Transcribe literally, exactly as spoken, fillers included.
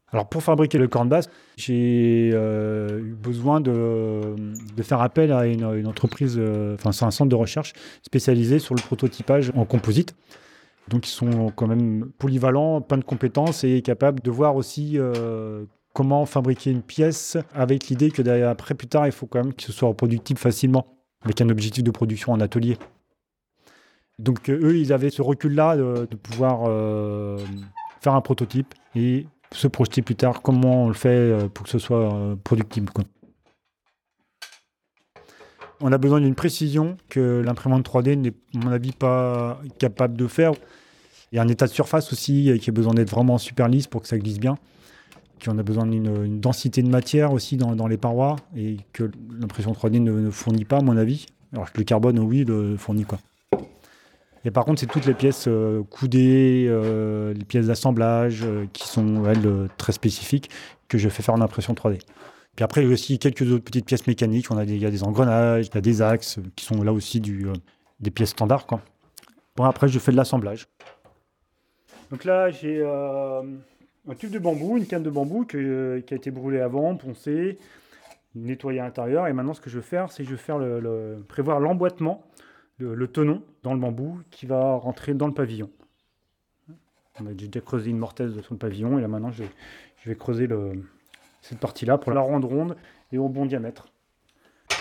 Alors pour fabriquer le corne basse, j'ai euh, eu besoin de, de faire appel à une, une entreprise, euh, enfin c'est un centre de recherche spécialisé sur le prototypage en composite. Donc ils sont quand même polyvalents, plein de compétences et capables de voir aussi euh, comment fabriquer une pièce avec l'idée que derrière, après plus tard il faut quand même que ce soit reproductible facilement avec un objectif de production en atelier. Donc euh, eux ils avaient ce recul-là de, de pouvoir euh, faire un prototype et se projeter plus tard comment on le fait euh, pour que ce soit euh, productible, quoi. On a besoin d'une précision que l'imprimante trois D n'est, à mon avis, pas capable de faire. Il y a un état de surface aussi euh, qui a besoin d'être vraiment super lisse pour que ça glisse bien. Puis on a besoin d'une une densité de matière aussi dans, dans les parois et que l'impression trois D ne, ne fournit pas, à mon avis. Alors que le carbone, oui, le fournit, quoi. Et par contre, c'est toutes les pièces euh, coudées, euh, les pièces d'assemblage euh, qui sont, elles, euh, très spécifiques que je fais faire en impression trois D. Puis après, il y a aussi quelques autres petites pièces mécaniques. On a des, il y a des engrenages, il y a des axes euh, qui sont là aussi du, euh, des pièces standards, quoi. Bon, après, je fais de l'assemblage. Donc là, j'ai euh, un tube de bambou, une canne de bambou que- qui a été brûlée avant, poncée, nettoyée à l'intérieur. Et maintenant, ce que je vais faire, c'est que je vais faire le, le- prévoir l'emboîtement, le, le tenon dans le bambou qui va rentrer dans le pavillon. On a déjà creusé une mortaise sur le pavillon et là maintenant, je vais, je vais creuser le- cette partie-là pour la rendre ronde et au bon diamètre.